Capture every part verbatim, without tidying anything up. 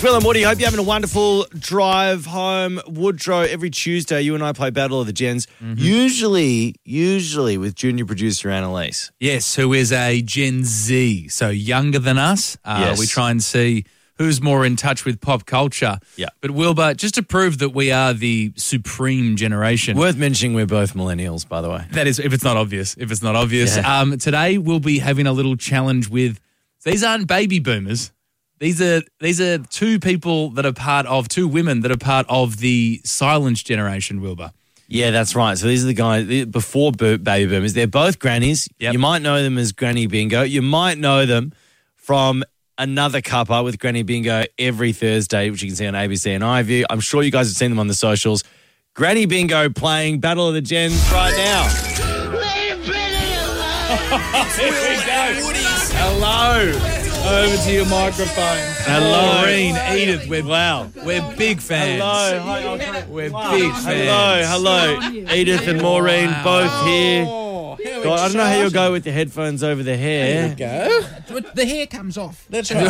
Will and Woody, hope you're having a wonderful drive home. Woodrow, every Tuesday you and I play Battle of the Gens, mm-hmm. usually usually with junior producer Annalise. Yes, who is a Gen Z, so younger than us. Uh, yes. We try and see who's more in touch with pop culture. Yeah. But Wilbur, just to prove that we are the supreme generation. Worth mentioning we're both millennials, by the way. That is, if it's not obvious. If it's not obvious. Yeah. Um, today we'll be having a little challenge with, these aren't baby boomers. These are these are two people that are part of, two women that are part of the silent generation, Wilbur. Yeah, that's right. So these are the guys before baby boomers. They're both grannies. Yep. You might know them as Granny Bingo. You might know them from another cuppa with Granny Bingo every Thursday, which you can see on A B C and iView. I'm sure you guys have seen them on the socials. Granny Bingo playing Battle of the Gens right now. Leave Britney alone. Here we go. Hello. Over to your microphone. Hello. Maureen, Edith, we're, Wow. we're big fans. Hello. Hi, Uncle. We're Wow. big fans. Hello, hello. Edith and Maureen Wow. both here. Oh, how God, I don't know how you'll exciting. go with the headphones over the hair. Go. The hair comes off. That's right.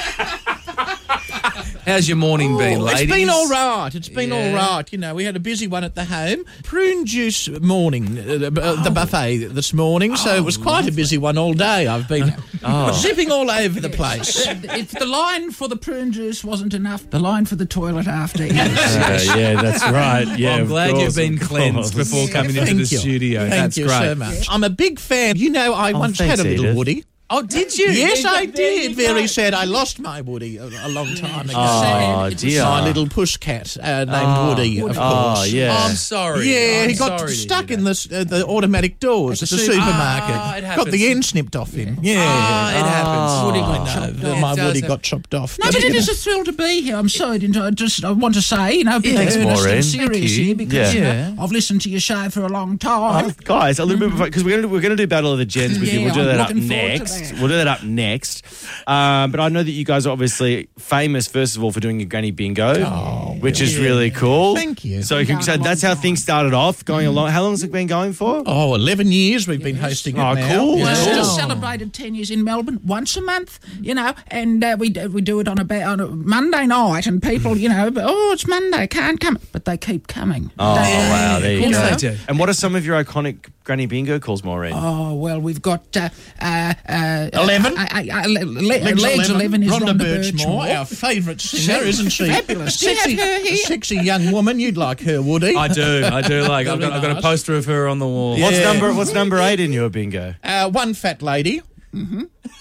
How's your morning been, ladies? It's been all right. It's been Yeah. all right. You know, we had a busy one at the home. Prune juice morning, uh, uh, the buffet this morning, so it was quite a busy one all day. I've been zipping all over the place. If the line for the prune juice wasn't enough, the line for the toilet after. Uh, yeah, that's right. Yeah, I'm of glad course, you've been of cleansed course. before coming into Thank the you. studio. Thank That's you great. so much. I'm a big fan. You know, I once thanks, had a little Edith. Woody. Oh, did you? Yes, There I you did. go. Very sad. I lost my Woody a, a long time ago. Oh, It's dear. My little push cat uh, named Oh, Woody, of Oh, course. yeah. I'm sorry. Yeah, I'm he got sorry to stuck hear in that. the uh, the automatic doors at the, the super- supermarket. Ah, it got happens. the end snipped off him. Yeah, Ah, it happens. Woody got I know, chopped the- off. my It does Woody happen. got chopped off. No, but it is a thrill to be here. I'm sorry. Didn't I just I want to say, you know, a bit Thanks, earnest Maureen. and serious Thank you. here because you Yeah. know, I've listened to your show for a long time. Um, guys, a little bit before, because we're going to we're going to do Battle of the Gens with you. Yeah, We'll do I'm that up looking forward to next. that. We'll do that up next. Um, but I know that you guys are obviously famous, first of all, for doing your Granny Bingo, which is really cool. Thank you. So, you can, so that's how things started off, going along. How long has it been going for? Oh, eleven years we've been hosting it Oh, now. cool. You We know. Cool. just celebrated ten years in Melbourne once a month, you know, and uh, we do, we do it on a, ba- on a Monday night, and people, you know, oh, it's Monday, can't come, but they keep coming. Oh, They- wow, there you Of course go. they do. And what are some of your iconic Granny Bingo calls, Maureen? Oh, well, we've got uh, uh, uh, Eleven? Uh, uh, uh, le- le- Legs eleven is Rhonda Rhonda Birchmore, Birchmore. our favourite singer, isn't she? Fabulous. Do you have Sexy, her here? sexy young woman. You'd like her, Woody. I do. I do like. I've got, I've got a nice. poster of her on the wall. What's Yeah. number What's number eight in your bingo? Uh, one fat lady. Mm-hmm.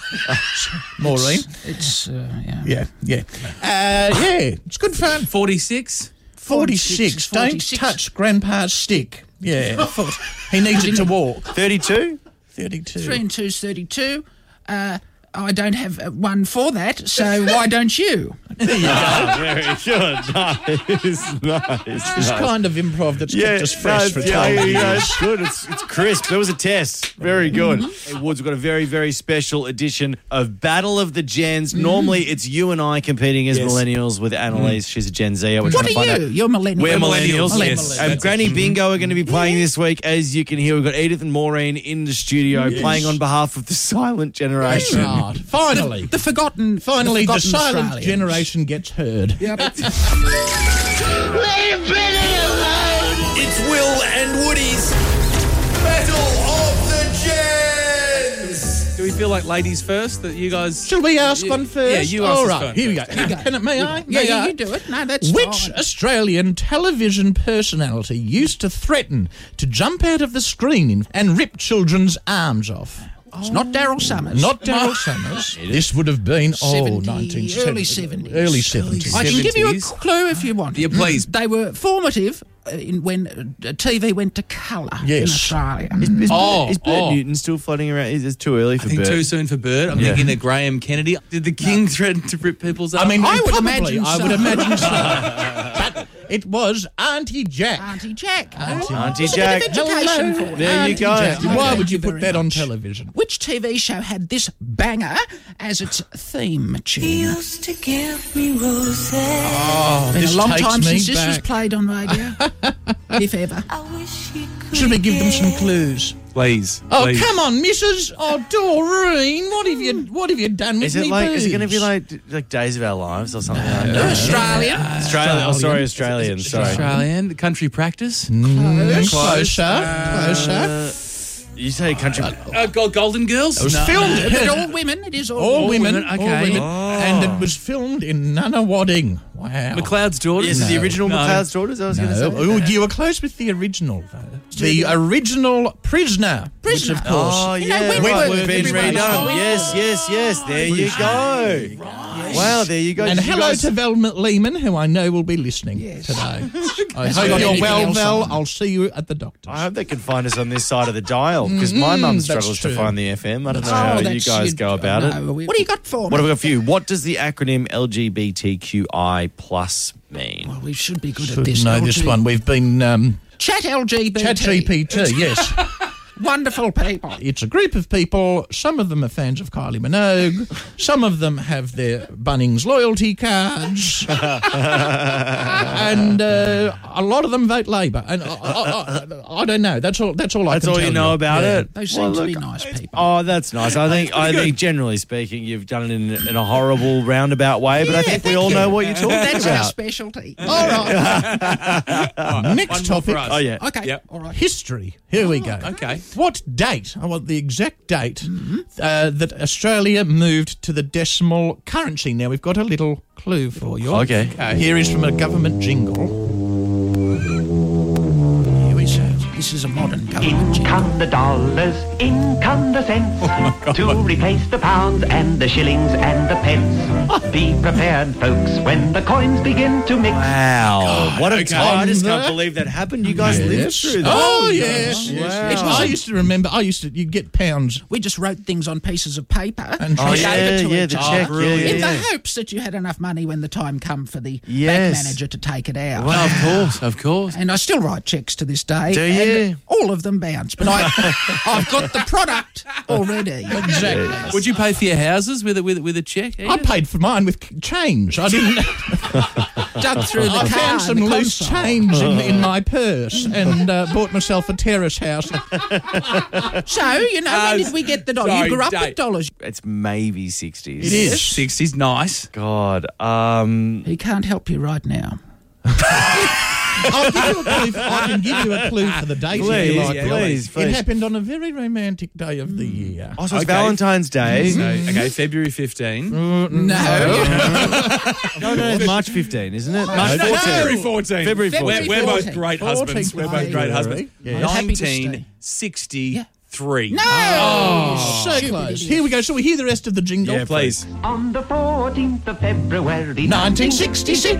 Maureen. It's, uh, yeah. Yeah, yeah. Uh, yeah, it's good fun. forty-six. forty-six. Don't forty-six. touch Grandpa's stick. Yeah. for- he needs it to walk. thirty-two? thirty-two. Three and two's thirty-two. Uh, I don't have uh, one for that, so why don't you? Very good. Nice. Nice. This nice. kind of improv that's kept us no, fresh for it's- twelve yeah, years. yeah, it's good. It's, it's crisp. That was a test. Very good. Mm-hmm. Hey, Woods, we've got a very, very special edition of Battle of the Gens. Mm-hmm. Normally, it's you and I competing as Yes. millennials with Annalise. She's a Gen Z. We're What trying to are find you? out. You're millennial. We're millennials. millennials, Yes. yes. And That's Granny it. Bingo are going to be playing this week. As you can hear, we've got Edith and Maureen in the studio playing on behalf of the silent generation. Right. Finally. The forgotten. Finally, the, forgotten silent Australians. generation gets heard. Yep. Leave Britney alone. It's Will and Woody's Battle of the Gens. Do we feel like ladies first? That you guys. Shall we ask You- one first? yeah, you ask All us right, first. here we go. Can it, may I? Yeah, May you, I? you do it. No, that's Which fine. Australian television personality used to threaten to jump out of the screen and rip children's arms off? It's not Daryl Summers. Not Daryl Summers. This would have been, oh, seventy, nineteen early seventy. seventies. Early seventies. I can give you a seventies. clue if you want. Yeah, please. They were formative uh, in when uh, T V went to colour in Yes. Australia. Is, Oh, is Bert oh. Newton still floating around? Is it too early for I think Bert? too soon for Bird. I'm Yeah. thinking of Graham Kennedy. Did the King threaten to rip people's arms? I mean, I would probably, imagine I would so. imagine so. But it was Auntie Jack. Auntie Jack. Auntie It's a Jack. bit of education Hello. for There you Auntie go. Jack. Why Thank would you very put that on much. television? Which T V show had this banger as its theme tune? Used to give me roses. Oh, Been this a long takes time me since this was back. played on radio, if ever. I wish he could Should we give them some again. clues? Please. Oh, please. come on, Missus Oh, Doreen, what have you what have you done with Is it me like? Is it going to be boobs? like like Days of Our Lives or something like that? Australian. Australian. Oh, sorry, Australian. Sorry. Australian, country practice. Mm, closer, closer. You say country. Uh, Go- Golden Girls? It was No. filmed But all women, it is all, all women, women, all okay. women, Oh. and it was filmed in Nunawading. Wow. McLeod's Daughters? Yes, the original No. McLeod's Daughters. I was going to No, say. oh, you were close with the original, though. The original Prisoner, Prisoner. which of course. Oh You know, yeah, Wentworth, right. Been everybody- redone. Oh. Yes, yes, yes. There you go. Wow, there you go. And Did you hello guys- to Velma Lehman, who I know will be listening Yes. today. I got hope you're anything well, else Vel. on? I'll see you at the doctor's. I hope they can find us on this side of the dial because my mum that's struggles to true. find the F M. I don't know Oh, how you that's- guys you- go about it. no, we- What do you got for What me? have we got for you? What does the acronym L G B T Q I plus mean? Well, we should be good at Should this. know L G this one. We've been um, Chat L G B T. Chat G P T, yes. Wonderful people. It's a group of people. Some of them are fans of Kylie Minogue. Some of them have their Bunnings loyalty cards. and uh, a lot of them vote Labor. And I, I, I, I don't know. That's all That's all I That's can all tell you know about Yeah. it. They seem Well, to look, be nice people. Oh, that's nice. I think I think generally speaking, you've done it in, in a horrible roundabout way, but I think we all know what you're talking That's our about. specialty. All right. Next One more topic. for us. Oh yeah. Okay. Yep. All right. History. Here we go. Okay. What date? I want the exact date uh, that Australia moved to the decimal currency. Now, we've got a little clue for you. Okay. Here is from a government jingle. Here we go. This is a modern government In jingle. come the dollars, in come the cents, to replace the pounds and the shillings and the pence. Be prepared, folks, when the coins begin to mix. Wow. What a time. I just On can't the- believe that happened. You guys lived Yes. through that. Oh, yes. Wow. yes. I used to remember, I used to, you'd get pounds. We just wrote things on pieces of paper And Oh, gave yeah, it to yeah, each the other check. Yeah, yeah, in yeah. the hopes that you had enough money when the time come for the Yes. bank manager to take it out. Of course, of course. And I still write checks to this day. Do and you? all of them bounce. But I, I've got the product already. Exactly. Would you pay for your houses with a, with, a- with a check? I paid for mine with c- change. I didn't. Dug through the I car found and some the loose console. change in, in my purse and uh, bought myself a terrace house. So, you know, when did we get the dollars? sorry, You grew up Dave. with dollars. It's maybe sixties. It is. sixties, nice. God. Um. He can't help you right now. I'll give you a clue. For, I can give you a clue for the date if Please, you like. yeah, Billy. please, It please. happened on a very romantic day of the year. Oh, so it's Okay. Valentine's Day. So, okay, February fifteenth. No. No, no, it's March fifteenth, isn't it? March No, fourteenth. February fourteenth. February We're, fourteenth. we're both fourteenth. great husbands. We're both great February. husbands. Yeah. Happy to stay. nineteen sixty-three. No. Oh, so Stupid close. idiot. Here we go. Shall we hear the rest of the jingle? Yeah, Please. On the fourteenth of February, nineteen sixty-six.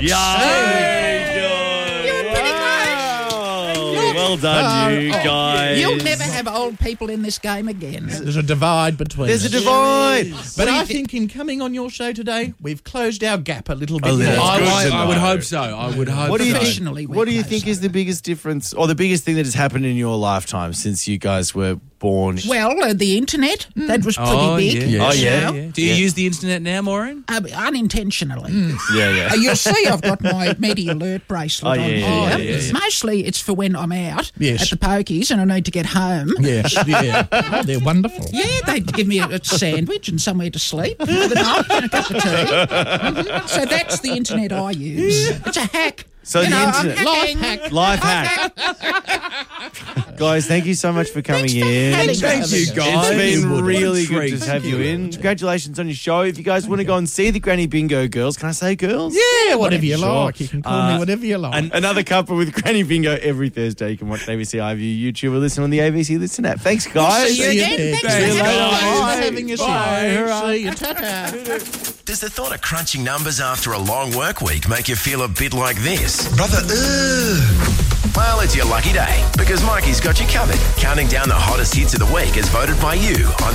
Well done, you guys. You'll never have old people in this game again. There's a divide between There's a us. divide. But I think in coming on your show today, we've closed our gap a little bit. A little. more. I, Good I, to I would know. hope so. I would hope What do you so. think? Professionally, we're What do you close, think is so. the biggest difference, or the biggest thing that has happened in your lifetime since you guys were born? Well, uh, the internet, that was pretty Oh, big. yeah. Oh, you yeah. know. Yeah. Do you Yeah. use the internet now, Maureen? Uh, unintentionally. Yeah, yeah. Uh, you'll see I've got my Media Alert bracelet Oh, on yeah, here. yeah, yeah, yeah. Mostly it's for when I'm out Yes. at the pokies and I need to get home. Yes, yeah. Oh, they're wonderful. Yeah, they give me a, a sandwich and somewhere to sleep for the night and a cup of tea. Mhm. So that's the internet I use. It's a hack. So You the know, I'm internet- hacking. Life hack. Life hack. Guys, thank you so much for coming Thanks for in. having Thank us. you, guys. It's been What a really good treat. to have you in. Congratulations on your show. If you guys want to go and see the Granny Bingo girls, can I say girls? Yeah, whatever you Sure. like. You can call Uh, me whatever you like. An- another couple with Granny Bingo every Thursday. You can watch A B C iView YouTube or listen on the A B C Listen app. Thanks, guys. See you again. there. Thanks for See you having later. us. Thanks Bye. for having us. Bye. here. Hurrah. See you. Ta-ta. Does the thought of crunching numbers after a long work week make you feel a bit like this? Brother, ugh. Well, it's your lucky day because Mikey's got you covered. Counting down the hottest hits of the week as voted by you on